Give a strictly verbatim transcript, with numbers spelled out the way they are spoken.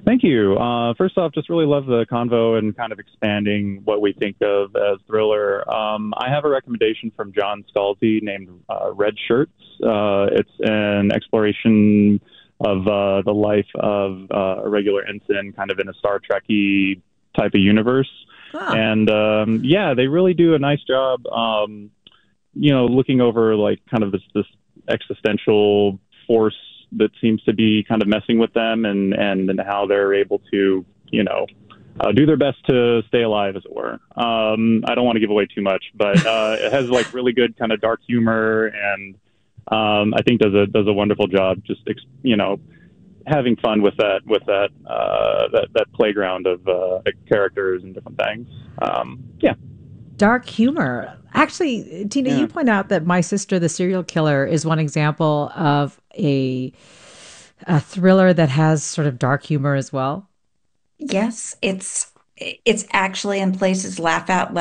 Thank you. Uh, first off, just really love the convo and kind of expanding what we think of as thriller. Um, I have a recommendation from John Scalzi named uh, Red Shirts. Uh, it's an exploration of uh, the life of uh, a regular ensign, kind of in a Star Trekky type of universe. Ah, And um, yeah, they really do a nice job. Um, you know, looking over like kind of this this existential force that seems to be kind of messing with them, and and, and how they're able to, you know, uh, do their best to stay alive, as it were. Um, I don't want to give away too much, but uh, it has like really good kind of dark humor, and um, I think does a does a wonderful job just you know having fun with that with that uh, that that playground of uh, characters and different things. Um, yeah, dark humor. Actually, Tina, you yeah. point out that My Sister, the Serial Killer is one example of a a thriller that has sort of dark humor as well. Yes, it's it's actually in places laugh out